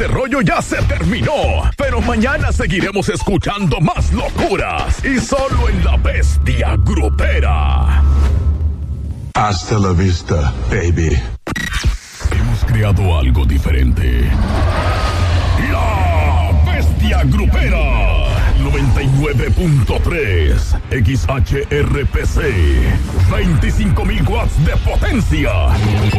este rollo ya se terminó, pero mañana seguiremos escuchando más locuras y solo en La Bestia Grupera. Hasta la vista, baby. Hemos creado algo diferente. La Bestia Grupera 99.3 XHRPC, 25,000 watts de potencia.